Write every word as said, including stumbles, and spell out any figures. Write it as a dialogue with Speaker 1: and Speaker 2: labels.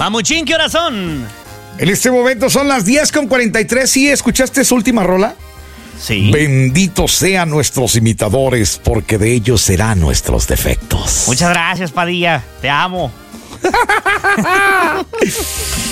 Speaker 1: Pamuchín, ¿qué horas son?
Speaker 2: En este momento son las diez con cuarenta y tres. ¿Sí escuchaste su última rola?
Speaker 1: Sí.
Speaker 2: Benditos sean nuestros imitadores, porque de ellos serán nuestros defectos.
Speaker 1: Muchas gracias, Padilla. Te amo.